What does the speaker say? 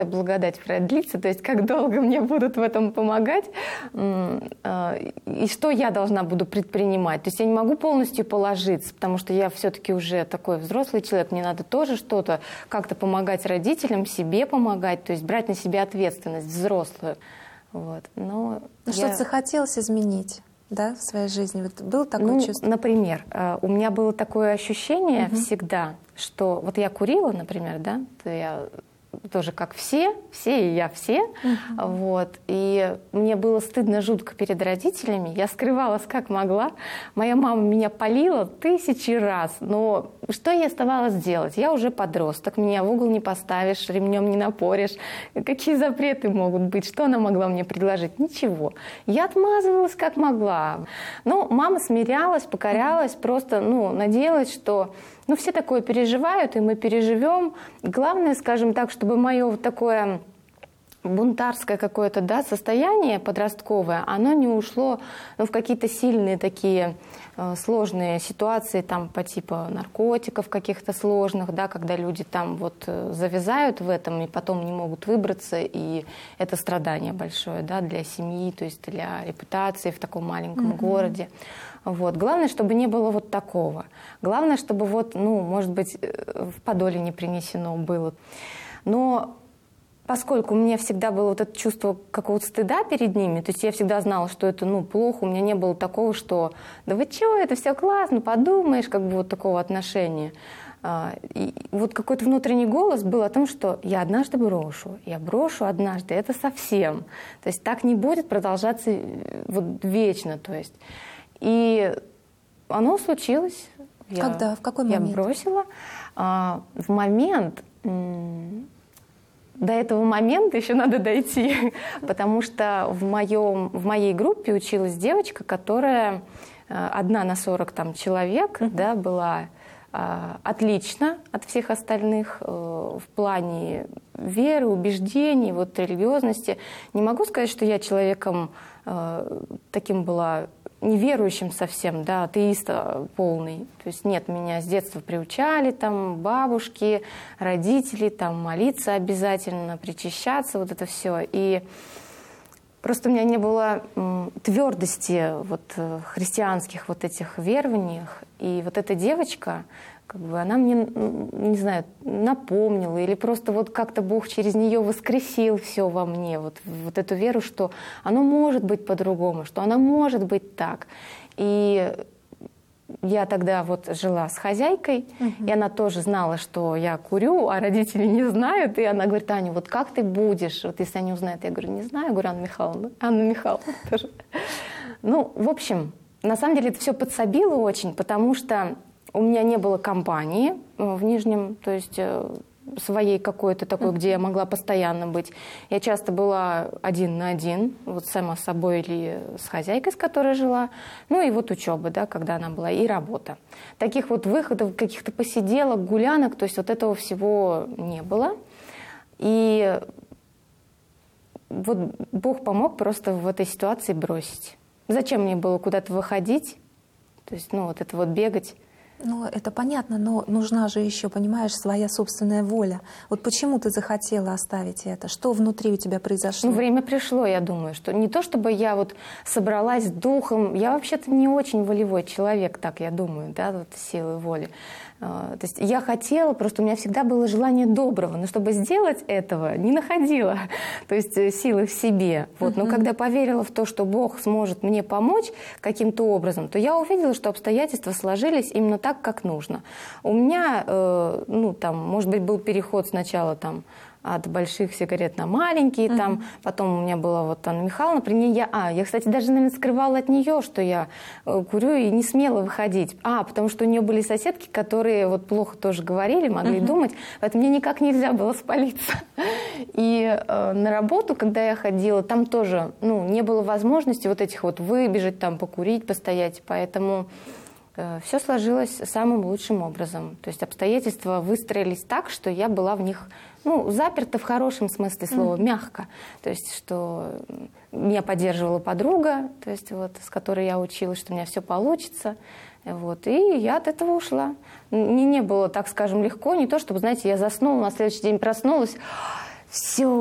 благодать продлится, то есть как долго мне будут в этом помогать, и что я должна буду предпринимать. То есть я не могу полностью положиться, потому что я все-таки уже такой взрослый человек, мне надо тоже что-то, как-то помогать родителям, себе помогать, то есть брать на себя ответственность взрослую. Вот. Но что-то захотелось изменить, да, в своей жизни? Вот было такое чувство? Например, у меня было такое ощущение всегда, что вот я курила, например, да, то я тоже как все и я все, вот, и мне было стыдно жутко перед родителями, я скрывалась как могла, моя мама меня палила 1000 раз, но что ей оставалось делать? Я уже подросток, меня в угол не поставишь, ремнем не напоришь, какие запреты могут быть, что она могла мне предложить? Ничего, я отмазывалась как могла, но мама смирялась, покорялась, просто, надеялась, что все такое переживают, и мы переживем. Главное, скажем так, чтобы мое вот такое бунтарское какое-то состояние подростковое, оно не ушло в какие-то сильные такие сложные ситуации там, по типу наркотиков каких-то сложных, да, когда люди там вот завязают в этом и потом не могут выбраться, и это страдание большое, да, для семьи, то есть для репутации в таком маленьком городе. Вот. Главное, чтобы не было вот такого. Главное, чтобы может быть, в подоле не принесено было. Но поскольку у меня всегда было вот это чувство какого-то стыда перед ними, то есть я всегда знала, что это плохо, у меня не было такого, что да вы чё, это все классно, подумаешь, как бы вот такого отношения. И вот какой-то внутренний голос был о том, что я однажды брошу, я брошу однажды, это совсем. То есть так не будет продолжаться вот вечно, то есть. И оно случилось. Когда? В какой момент? Я бросила. В момент... До этого момента еще надо дойти, потому что в моей группе училась девочка, которая 1 на 40 человек, да, была отлично от всех остальных в плане веры, убеждений, вот, религиозности. Не могу сказать, что я человеком таким была неверующим совсем, да, атеиста полный. То есть нет, меня с детства приучали, там, бабушки, родители, там, молиться обязательно, причащаться, вот это все. И просто у меня не было твердости вот христианских вот этих верованиях. И вот эта девочка, как бы, она мне, не знаю, напомнила, или просто вот как-то Бог через нее воскресил все во мне, вот эту веру, что оно может быть по-другому, что оно может быть так. И я тогда вот жила с хозяйкой, и она тоже знала, что я курю, а родители не знают. И она говорит: Аня, вот как ты будешь, вот если они узнают? Я говорю: не знаю. Я говорю: Анна Михайловна тоже. В общем, на самом деле это все подсобило очень, потому что у меня не было компании в Нижнем, то есть своей какой-то такой, где я могла постоянно быть. Я часто была 1 на 1, вот сама с собой или с хозяйкой, с которой жила. И вот учеба, да, когда она была, и работа. Таких вот выходов, каких-то посиделок, гулянок, то есть вот этого всего не было. И вот Бог помог просто в этой ситуации бросить. Зачем мне было куда-то выходить, то есть, вот это вот бегать. Это понятно, но нужна же еще, понимаешь, своя собственная воля. Вот почему ты захотела оставить это? Что внутри у тебя произошло? Время пришло, я думаю, что не то, чтобы я вот собралась с духом. Я вообще-то не очень волевой человек, так я думаю, да, вот силы воли. То есть я хотела, просто у меня всегда было желание доброго, но чтобы сделать этого, не находила, то есть силы в себе. Вот. Но когда поверила в то, что Бог сможет мне помочь каким-то образом, то я увидела, что обстоятельства сложились именно так, как нужно. У меня, может быть, был переход сначала от больших сигарет на маленькие, потом у меня была вот Анна Михайловна, при ней я, кстати, даже, наверное, скрывала от нее, что я курю, и не смела выходить. Потому что у нее были соседки, которые вот плохо тоже говорили, могли думать, поэтому мне никак нельзя было спалиться. И на работу, когда я ходила, там тоже, не было возможности вот этих вот выбежать, там покурить, постоять, поэтому все сложилось самым лучшим образом. То есть обстоятельства выстроились так, что я была в них заперта в хорошем смысле слова, мягко. То есть, что меня поддерживала подруга, то есть, вот, с которой я училась, что у меня все получится. Вот, и я от этого ушла. Мне не было, так скажем, легко. Не то, чтобы, знаете, я заснула, на следующий день проснулась. все